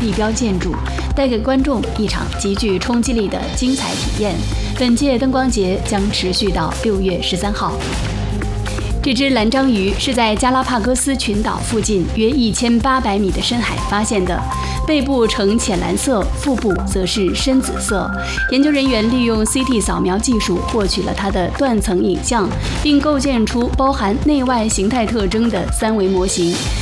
地标建筑，带给观众一场极具冲击力的精彩体验。本届灯光节将持续到6月13号。这只蓝章鱼是在加拉帕戈斯群岛附近约1800米的深海发现的，背部呈浅蓝色，腹部则是深紫色。研究人员利用 CT 扫描技术获取了它的断层影像，并构建出包含内外形态特征的3维模型。